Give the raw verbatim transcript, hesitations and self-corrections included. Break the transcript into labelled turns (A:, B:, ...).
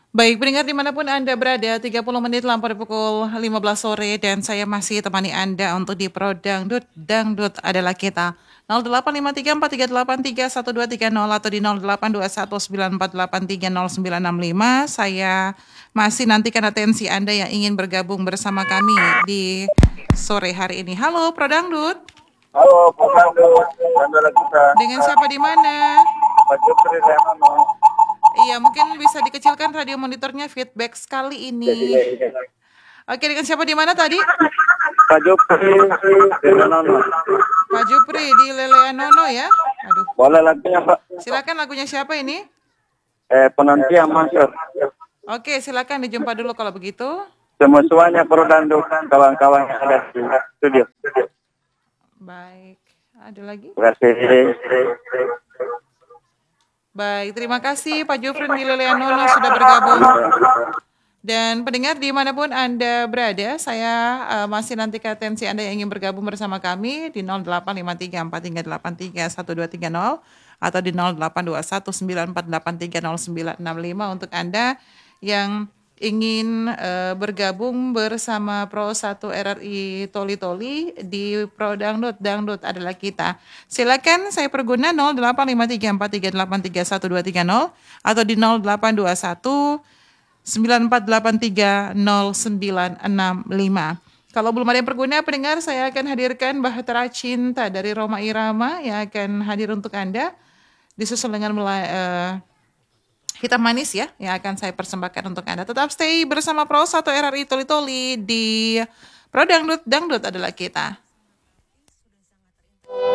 A: Baik, pendengar dimanapun Anda berada, tiga puluh menit lampau dari pukul lima belas sore dan saya masih temani Anda untuk di Pro Dangdut. Dangdut adalah kita. nol delapan lima tiga empat tiga delapan tiga satu dua tiga nol atau di nol delapan dua satu sembilan empat delapan tiga nol sembilan enam lima. Saya masih nantikan atensi Anda yang ingin bergabung bersama kami di sore hari ini. Halo Pro Dangdut.
B: Halo, Pak Pandu, Bandara kita.
A: Dengan siapa di mana?
B: Pak Jupri, saya mau.
A: Iya, mungkin bisa dikecilkan radio monitornya, feedback sekali ini. Oke, dengan siapa di mana tadi?
B: Pak Jupri, di Nono.
A: Pak Jupri di Leleanono ya. Aduh.
B: Boleh lagunya, Pak?
A: Silakan, lagunya siapa ini?
B: Eh, penanti yang masuk.
A: Oke, silakan dijumpa dulu kalau begitu.
B: Semuanya Pro Dangdut, kawan-kawan yang ada di studio.
A: Baik, ada lagi?
B: Terima kasih.
A: Baik, terima kasih Pak Jufrin di Leleanono sudah bergabung. Dan pendengar dimanapun Anda berada, saya uh, masih nanti ke atensi Anda yang ingin bergabung bersama kami di nol delapan lima tiga empat tiga delapan tiga satu dua tiga nol atau di nol delapan dua satu sembilan empat delapan tiga nol sembilan enam lima untuk Anda yang ingin uh, bergabung bersama Pro satu R R I Toli Toli di Pro Dangdut. Dangdut adalah kita. Silakan saya perguna nol delapan lima tiga empat tiga delapan tiga satu dua tiga nol atau di nol delapan dua satu sembilan empat delapan tiga nol sembilan enam lima. Kalau belum ada yang berguna, pendengar, saya akan hadirkan Bahtera Cinta dari Roma Irama yang akan hadir untuk Anda disusul dengan mulai uh, Hitam Manis ya, yang akan saya persembahkan untuk Anda. Tetap stay bersama Pro satu R R I Toli Toli di Pro Dangdut. Dangdut adalah kita.